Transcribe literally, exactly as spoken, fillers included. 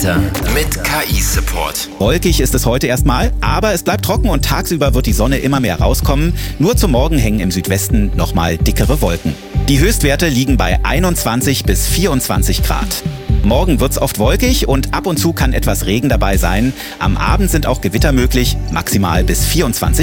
Wetter mit K I-Support. Wolkig ist es heute erstmal, aber es bleibt trocken und tagsüber wird die Sonne immer mehr rauskommen. Nur zum Morgen hängen im Südwesten nochmal dickere Wolken. Die Höchstwerte liegen bei einundzwanzig bis vierundzwanzig Grad. Morgen wird's oft wolkig und ab und zu kann etwas Regen dabei sein. Am Abend sind auch Gewitter möglich, maximal bis vierundzwanzig